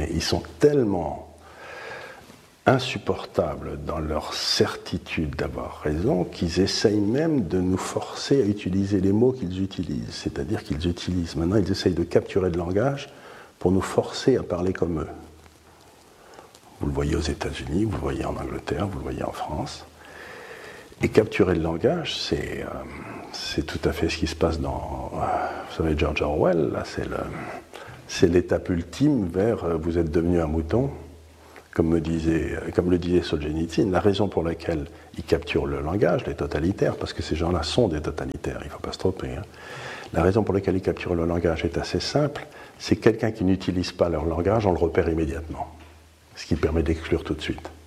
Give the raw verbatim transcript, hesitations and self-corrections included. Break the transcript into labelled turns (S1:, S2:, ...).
S1: ils sont tellement insupportables dans leur certitude d'avoir raison qu'ils essayent même de nous forcer à utiliser les mots qu'ils utilisent. C'est-à-dire qu'ils utilisent, maintenant ils essayent de capturer le langage pour nous forcer à parler comme eux. Vous le voyez aux États-Unis, vous le voyez en Angleterre, vous le voyez en France. Et capturer le langage, c'est, euh, c'est tout à fait ce qui se passe dans, euh, vous savez, George Orwell, là, c'est, le, c'est l'étape ultime vers euh, vous êtes devenu un mouton. Comme, me disait, comme le disait Solzhenitsyn, la raison pour laquelle ils capturent le langage, les totalitaires, parce que ces gens-là sont des totalitaires, il ne faut pas se tromper, hein. La raison pour laquelle ils capturent le langage est assez simple, c'est quelqu'un qui n'utilise pas leur langage, on le repère immédiatement, ce qui permet d'exclure tout de suite.